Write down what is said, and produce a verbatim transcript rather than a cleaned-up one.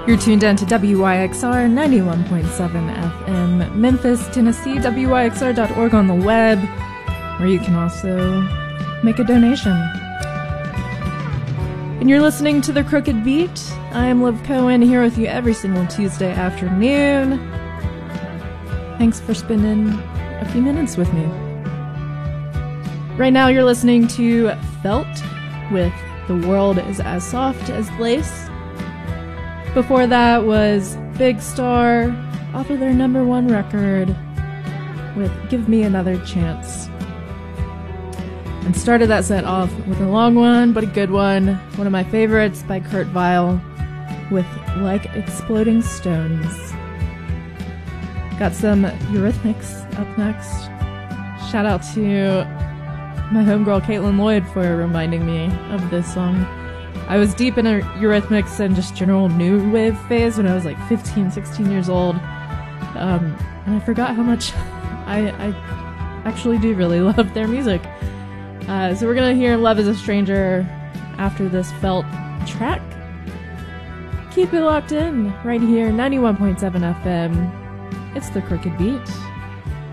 You're tuned in to W Y X R ninety-one point seven F M, Memphis, Tennessee, W Y X R dot org on the web, where you can also make a donation. And you're listening to The Crooked Beat. I am Liv Cohen, here with you every single Tuesday afternoon. Thanks for spending a few minutes with me. Right now you're listening to Felt with The World is as Soft as Lace. Before that was Big Star off of their number one record with Give Me Another Chance. And started that set off with a long one, but a good one. One of my favorites by Kurt Vile with Like Exploding Stones. Got some Eurythmics up next. Shout out to my homegirl Caitlin Lloyd for reminding me of this song. I was deep in a Eurythmics and just general new wave phase when I was like fifteen, sixteen years old. Um, and I forgot how much I, I actually do really love their music. Uh, so we're going to hear Love is a Stranger after this Felt track. Keep it locked in right here, ninety-one point seven F M. It's The Crooked Beat.